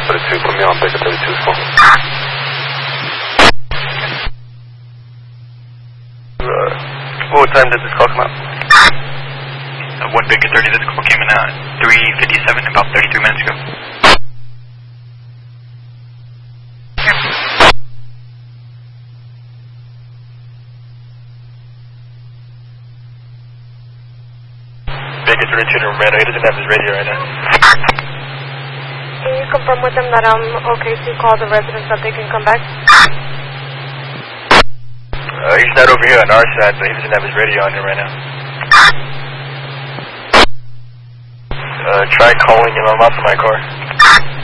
32, put me on Baker 32 as well. What time did this call come out? 1 Baker 30, this call came in at 3:57, about 33 minutes ago. Baker 32 to Romero, he doesn't have his radio right now. Can you confirm with them that I'm okay to call the residents that they can come back? He's not over here on our side, but he doesn't have his radio on here right now. Try calling him, I'm out to my car.